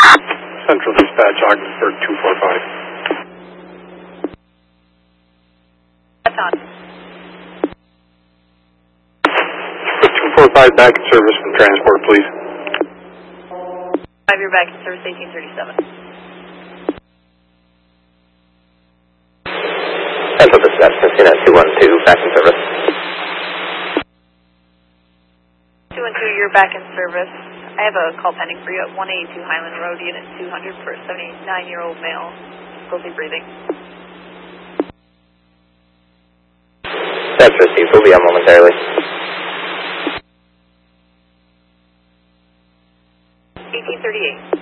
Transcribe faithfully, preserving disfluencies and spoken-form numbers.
Central Dispatch, Ogdensburg two four five. That's on. Put two four five back in service from transport, please. Five, you're back in service, eighteen thirty-seven. Central Dispatch, Messina two one two, back in service. two one two, you're back in service. I have a call pending for you at one eighty-two Highland Road, Unit two hundred for a seventy-nine-year-old male, difficulty breathing. That's received. We'll be on momentarily. eighteen thirty-eight.